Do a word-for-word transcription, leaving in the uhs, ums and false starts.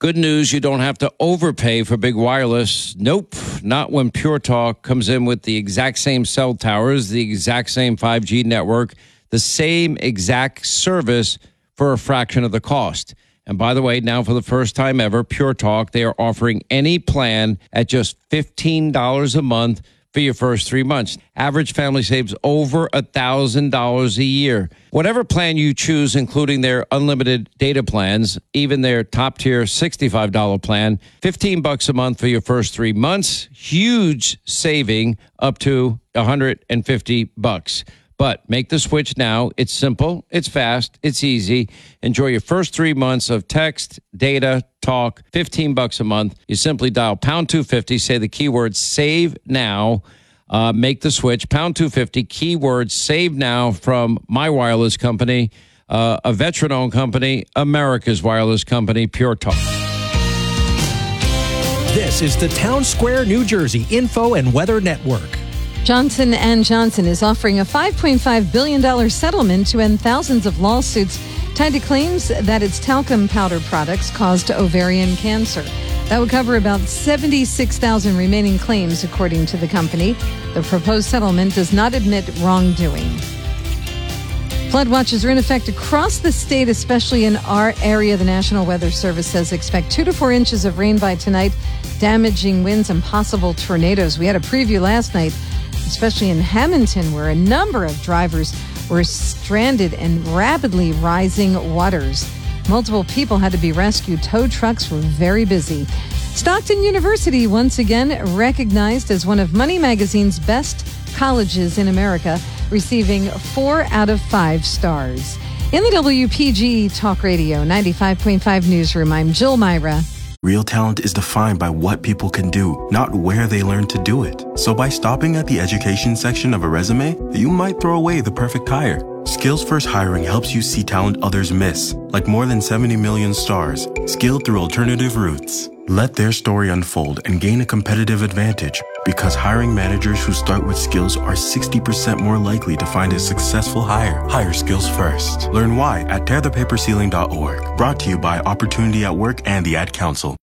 Good news, you don't have to overpay for big wireless. Nope, not when Pure Talk comes in with the exact same cell towers, the exact same five G network, the same exact service for a fraction of the cost. And by the way, now for the first time ever, Pure Talk, they are offering any plan at just fifteen dollars a month for your first three months. Average family saves over one thousand dollars a year. Whatever plan you choose, including their unlimited data plans, even their top-tier sixty-five dollars plan, fifteen bucks a month for your first three months. Huge saving up to one hundred fifty bucks. But make the switch now. It's simple, it's fast, it's easy. Enjoy your first three months of text, data, talk, fifteen bucks a month. You simply dial pound two fifty, say the keyword save now, uh, make the switch, pound two fifty, keyword save now from my wireless company, uh, a veteran-owned company, America's wireless company, Pure Talk. This is the Town Square, New Jersey Info and Weather Network. Johnson and Johnson is offering a five point five billion dollars settlement to end thousands of lawsuits tied to claims that its talcum powder products caused ovarian cancer. That would cover about seventy-six thousand remaining claims, according to the company. The proposed settlement does not admit wrongdoing. Flood watches are in effect across the state, especially in our area. The National Weather Service says expect two to four inches of rain by tonight, damaging winds and possible tornadoes. We had a preview last night, especially in Hamilton, where a number of drivers were stranded in rapidly rising waters. Multiple people had to be rescued. Tow trucks were very busy. Stockton University, once again recognized as one of Money Magazine's best colleges in America, receiving four out of five stars. In the W P G Talk Radio ninety-five point five newsroom, I'm Jill Myra. Real talent is defined by what people can do, not where they learn to do it. So by stopping at the education section of a resume, you might throw away the perfect hire. Skills First Hiring helps you see talent others miss, like more than seventy million stars, skilled through alternative routes. Let their story unfold and gain a competitive advantage, because hiring managers who start with skills are sixty percent more likely to find a successful hire. Hire skills first. Learn why at tear the paper ceiling dot org. Brought to you by Opportunity at Work and the Ad Council.